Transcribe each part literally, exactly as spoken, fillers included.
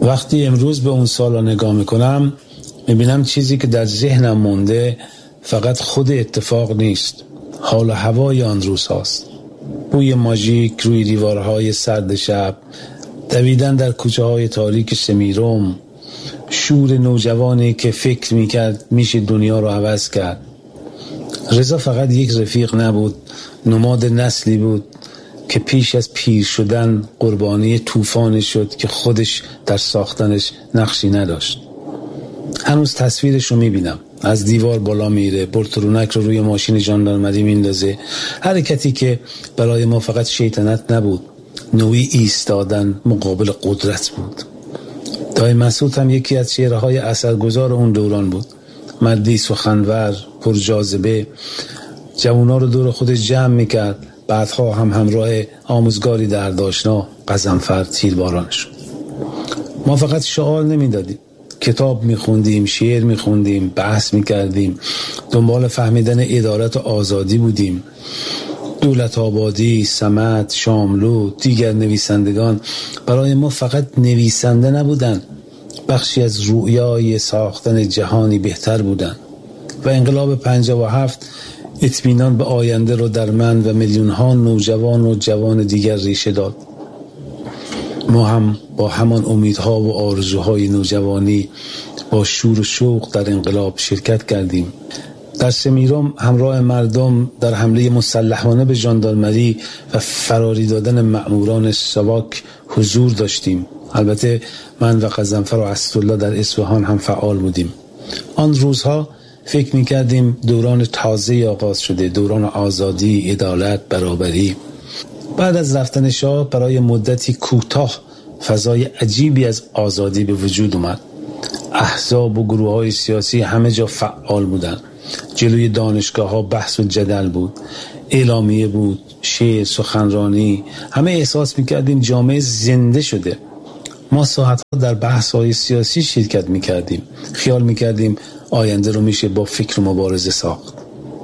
وقتی امروز به اون سالا نگاه میکنم میبینم چیزی که در ذهنم مونده فقط خود اتفاق نیست، حال و هوای آن روز هاست. بوی ماژیک روی دیوارهای سرد شب، دویدن در کوچه های تاریک سمیرم، شور نوجوانی که فکر میکرد میشه دنیا رو عوض کرد. رضا فقط یک رفیق نبود، نماد نسلی بود که پیش از پیر شدن قربانی طوفانی شد که خودش در ساختنش نقشی نداشت. هنوز تصویرش رو میبینم، از دیوار بالا میره، پرترونک رو روی ماشین ژاندارمری میندازه، حرکتی که برای ما فقط شیطنت نبود، نوعی ایستادن مقابل قدرت بود. دایی مسعود هم یکی از چهره‌های اثرگذار اون دوران بود، مردی سخنور پر جاذبه، جوونا رو دور خودش جمع میکرد، بعدها هم همراه آموزگاری دردآشنا غضنفر تیرباران شد. ما فقط شعار نمیدادیم، کتاب میخوندیم، شعر میخوندیم، بحث میکردیم، دنبال فهمیدن عدالت و آزادی بودیم. دولت آبادی، صمد، شاملو، دیگر نویسندگان برای ما فقط نویسنده نبودن، بخشی از رؤیای ساختن جهانی بهتر بودن. و انقلاب پنجاه و هفت اطمینان به آینده رو در من و میلیون ها نوجوان و جوان دیگر ریشه داد. ما هم با همان امیدها و آرزوهای نوجوانی با شور و شوق در انقلاب شرکت کردیم. در سمیرم همراه مردم در حمله مسلحانه به ژاندارمری و فراری دادن مأموران ساواک حضور داشتیم. البته من و غضنفر و اسدالله در اصفهان هم فعال بودیم. آن روزها فکر می‌کردیم دوران تازه آغاز شده، دوران آزادی، عدالت، برابری. بعد از رفتن شاه برای مدتی کوتاه فضای عجیبی از آزادی به وجود اومد. احزاب و گروه‌های سیاسی همه جا فعال بودند. جلوی دانشگاه‌ها بحث و جدل بود، اعلامیه بود، شعر، سخنرانی. همه احساس می‌کردیم جامعه زنده شده. ما ساعت‌ها در بحث‌های سیاسی شرکت می‌کردیم. خیال می‌کردیم آینده رو میشه با فکر و مبارزه ساخت.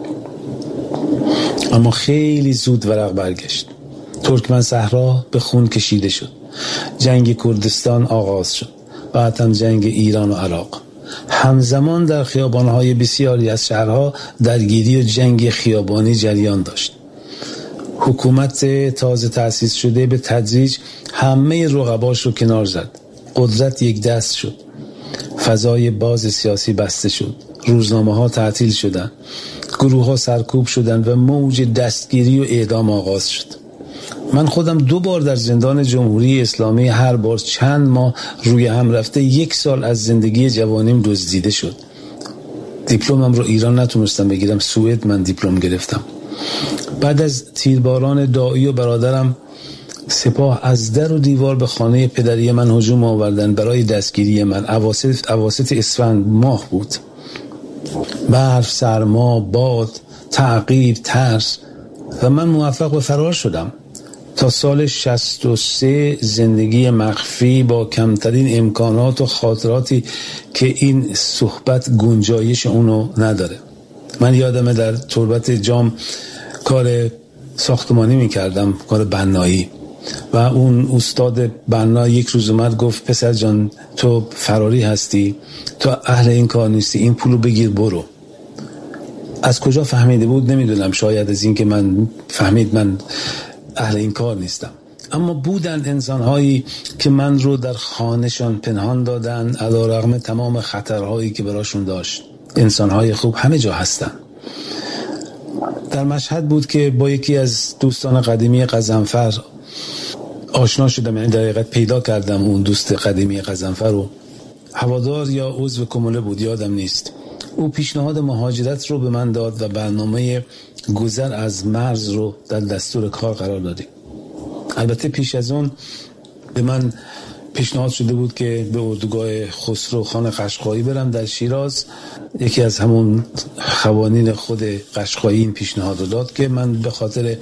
اما خیلی زود ورق برگشت. ترکمن صحرا به خون کشیده شد. جنگ کردستان آغاز شد. بعد هم جنگ ایران و عراق. همزمان در خیابان‌های بسیاری از شهرها درگیری و جنگ خیابانی جریان داشت. حکومت تازه تأسیس شده به تدریج همه رقباش رو کنار زد. قدرت یک دست شد. فضای باز سیاسی بسته شد. روزنامه‌ها تعطیل شدند. گروه‌ها سرکوب شدند و موج دستگیری و اعدام آغاز شد. من خودم دو بار در زندان جمهوری اسلامی، هر بار چند ماه روی هم رفته، یک سال از زندگی جوانیم دزدیده شد. دیپلمم رو ایران نتونستم بگیرم، سوئد من دیپلم گرفتم. بعد از تیرباران دایی و برادرم، سپاه از در و دیوار به خانه پدری من هجوم آوردن برای دستگیری من. اواسط اواسط اسفند ماه بود. برف، سرما، باد، تعقیب، ترس و من موفق به فرار شدم. تا سال شصت و سه زندگی مخفی با کمترین امکانات و خاطراتی که این صحبت گنجایش اونو نداره. من یادمه در تربت جام کار ساختمانی میکردم، کار بنایی، و اون استاد بنا یک روز اومد گفت پسر جان تو فراری هستی، تو اهل این کار نیستی، این پولو بگیر برو. از کجا فهمیده بود نمیدونم، شاید از این که من فهمید من اهل این کار نیستم. اما بودن انسان‌هایی که من رو در خانه‌شان پنهان دادن علیرغم تمام خطرهایی که براشون داشت. انسان‌های خوب همه جا هستن. در مشهد بود که با یکی از دوستان قدیمی غضنفر آشنا شدم، یعنی در حقیقت پیدا کردم اون دوست قدیمی غضنفر رو. هوادار یا عضو کموله بود یادم نیست. او پیشنهاد مهاجرت رو به من داد و برنامه گذر از مرز رو در دستور کار قرار دادیم. البته پیش از اون به من پیشنهاد شده بود که به اردوگاه خسرو خان قشقایی برم در شیراز. یکی از همون خوانین خود قشقایی این پیشنهاد رو داد که من به خاطر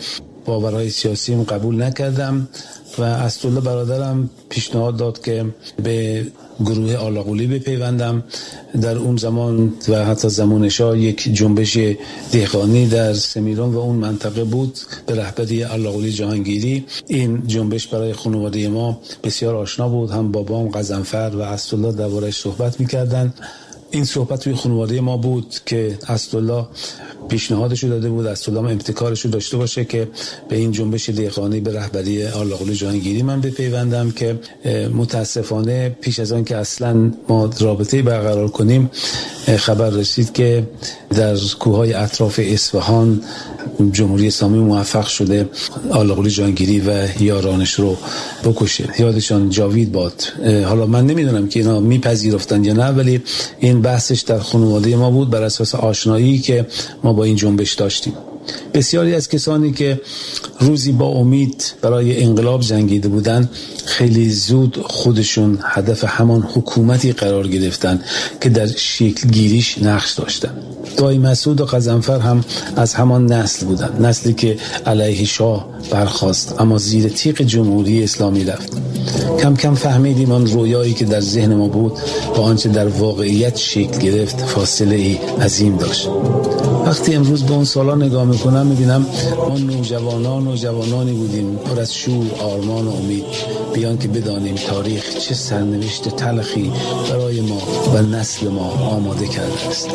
باورهای سیاسیم قبول نکردم و اسدالله برادرم پیشنهاد داد که به گروه آلاقلی بپیوندم. در اون زمان و حتی زمان شاه یک جنبش دهقانی در سمیران و اون منطقه بود به رهبری آلاقلی جهانگیری. این جنبش برای خانواده ما بسیار آشنا بود، هم بابام غضنفر و اسدالله درباره‌اش صحبت می‌کردند. این صحبت توی خانواده ما بود که اسدالله پیشنهادشو داده بود، اسدالله هم ابتکارشو داشته باشه که به این جنبش دهقانی به رهبری آلاقلی جهانگیری من بپیوندم، که متاسفانه پیش از آن که اصلا ما رابطه برقرار کنیم خبر رسید که در کوههای اطراف اصفهان جمهوری اسلامی موفق شده آلاقلی جهانگیری و یارانش رو بکشه. یادشان جاوید باد. حالا من نمیدونم که اینا میپذیرفتن یا نه، ولی این بحثش در خانواده ما بود بر اساس آشنایی که ما با این جنبش داشتیم. بسیاری از کسانی که روزی با امید برای انقلاب جنگیده بودند خیلی زود خودشون هدف همان حکومتی قرار گرفتن که در شکل گیریش نقش داشتن. دایی مسعود و غضنفر هم از همان نسل بودن، نسلی که علیه شاه برخاست اما زیر تیغ جمهوری اسلامی رفت. کم کم فهمیدیم آن رویایی که در ذهن ما بود با آنچه در واقعیت شکل گرفت فاصله ای عظیم داشت. وقتی امروز به اون سالا نگاه میکنم میبینم ما نوجوانان و جوانانی بودیم پر از شور، آرمان و امید، بیان که بدانیم تاریخ چه سرنوشت تلخی برای ما و نسل ما آماده کرده است.